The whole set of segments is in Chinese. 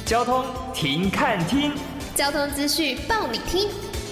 交通停看听， 交通资讯报你听。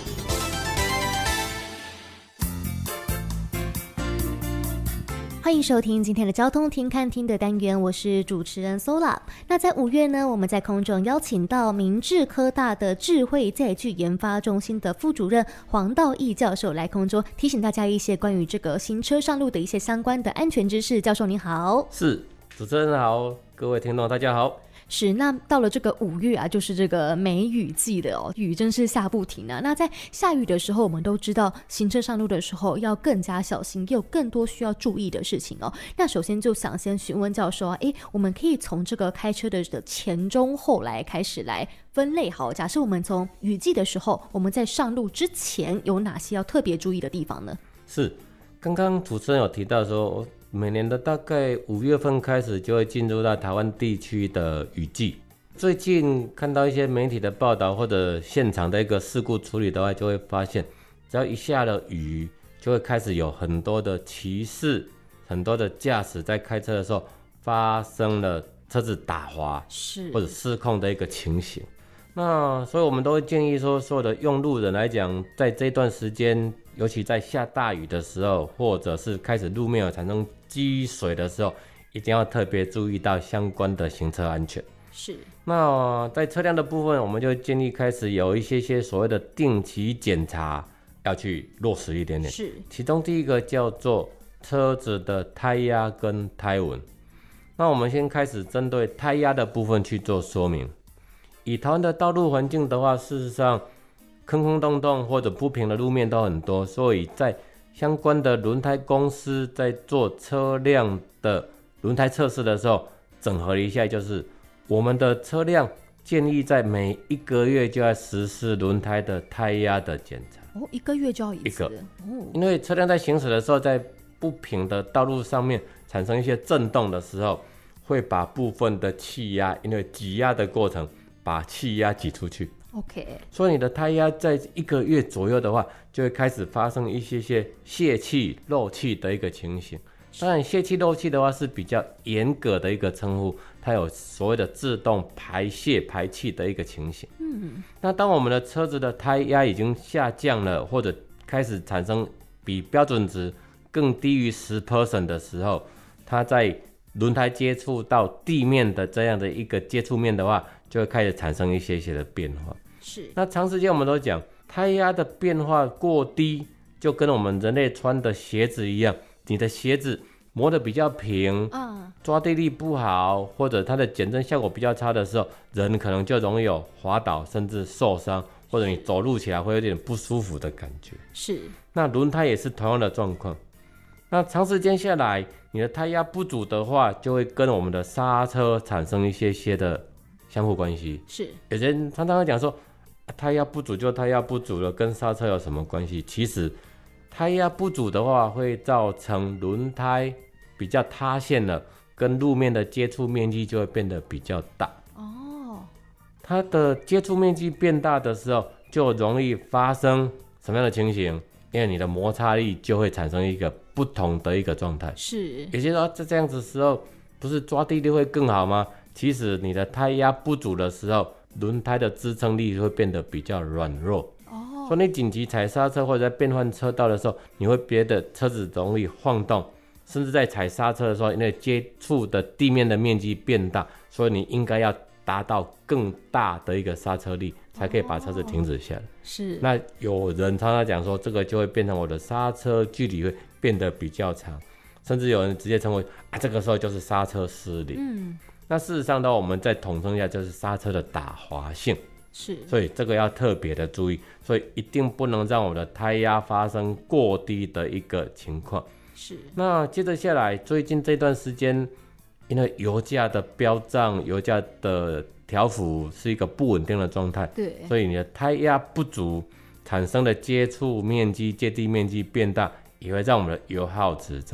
欢迎收听今天的交通听看听的单元，我是主持人 Sola。 那在5月呢，我们在空中邀请到明志科大的智慧载具研发中心的副主任黄道义教授来空中提醒大家一些关于这个行车上路的一些相关的安全知识。教授你好。 是，主持人好，各位听众大家好。 是，那到了这个5月啊，就是这个梅雨季的哦，雨真是下不停啊。那在下雨的时候，我们都知道行车上路的时候要更加小心，也有更多需要注意的事情哦。那首先就想先询问教授啊，我们可以从这个开车的前中后来开始来分类好。假设我们从雨季的时候，我们在上路之前有哪些要特别注意的地方呢？ 是，刚刚主持人有提到说，每年的大概5月份开始就会进入到台湾地区的雨季。最近看到一些媒体的报道或者现场的一个事故处理的话，就会发现只要一下了雨，就会开始有很多的骑士、很多的驾驶在开车的时候发生了车子打滑或者失控的一个情形。那所以我们都会建议说，所有的用路人来讲，在这段时间，尤其在下大雨的时候，或者是开始路面有产生积水的时候，一定要特别注意到相关的行车安全。 是。 那在车辆的部分，我们就建议开始有一些所谓的定期检查要去落实一点点。 是。 其中第一个叫做车子的胎压跟胎纹。那我们先开始针对胎压的部分去做说明。以台湾的道路环境的话，事实上坑坑洞洞或者不平的路面都很多，所以在相关的轮胎公司在做车辆的轮胎测试的时候，整合了一下，就是我们的车辆建议在每1个月就要实施轮胎的胎压的检查。 1个月就要一次？ 因为车辆在行驶的时候，在不平的道路上面产生一些震动的时候，会把部分的气压，因为挤压的过程把气压挤出去。 OK， 所以你的胎压在1个月左右的话，就会开始发生一些泄气、漏气的一个情形。当然，泄气、漏气的话是比较严格的一个称呼，它有所谓的自动排泄、排气的一个情形。那当我们的车子的胎压已经下降了，或者开始产生比标准值更低于10% 的时候，它在轮胎接触到地面的这样的一个接触面的话，就会开始产生一些的变化。 是。那长时间我们都讲，胎压的变化过低，就跟我们人类穿的鞋子一样，你的鞋子磨得比较平，抓地力不好，或者它的减震效果比较差的时候，人可能就容易有滑倒，甚至受伤，或者你走路起来会有点不舒服的感觉。 是。那轮胎也是同样的状况。那长时间下来，你的胎压不足的话，就会跟我们的刹车产生一些的相互关系。 是。 有些人常常会讲说，胎压不足就胎压不足了，跟刹车有什么关系？其实胎压不足的话，会造成轮胎比较塌陷了，跟路面的接触面积就会变得比较大。它的接触面积变大的时候，就容易发生什么样的情形？因为你的摩擦力就会产生一个不同的一个状态。 是。 也就是说，在这样子的时候，不是抓地力会更好吗？其实你的胎压不足的时候，轮胎的支撑力会变得比较软弱。所以你紧急踩刹车或者在变换车道的时候，你会觉得车子容易晃动，甚至在踩刹车的时候，因为接触的地面的面积变大，所以你应该要达到更大的一个刹车力，才可以把车子停止下来。 是。 那有人常常讲说，这个就会变成我的刹车距离会变得比较长，甚至有人直接称为这个时候就是刹车失灵。那事实上呢，我们再统称一下，就是刹车的打滑性。 是。 所以这个要特别的注意，所以一定不能让我们的胎压发生过低的一个情况。 是。 那接着下来，最近这段时间，因为油价的飙涨，油价的调幅是一个不稳定的状态， 对， 所以你的胎压不足产生的接触面积、接地面积变大，也会让我们的油耗值增